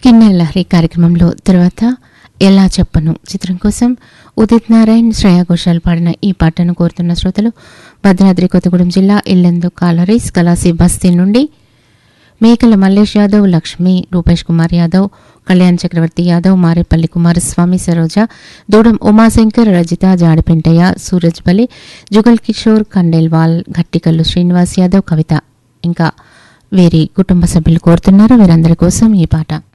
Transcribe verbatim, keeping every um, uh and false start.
కిన్నెర లహరి కార్యక్రమంలో తర్వాత ఎలా చెప్పను చిత్రం కోసం ఉదిత్ నారాయణ్ శ్రేయా ఘోషాల్ పాడిన ఈ పాటను కోరుతున్న శ్రోతలు భద్రాద్రి కొత్తగూడెం జిల్లా ఇల్లందు కాలరీస్ కలాసి బస్తీ నుండి మేకల మల్లేష్ యాదవ్, లక్ష్మి, రూపేష్ కుమార్ యాదవ్, కళ్యాణ్ చక్రవర్తి యాదవ్, మారేపల్లి కుమారస్వామి, సరోజ, దూడం ఉమాశంకర్, రజిత, జాడిపెంటయ్య, సూరజ్ బలి, జుగల్ కిషోర్, కండేల్వాల్, గట్టికల్లు శ్రీనివాస్ యాదవ్, కవిత ఇంకా వీరి కుటుంబ సభ్యులు కోరుతున్నారు. వీరందరి కోసం ఈ పాట.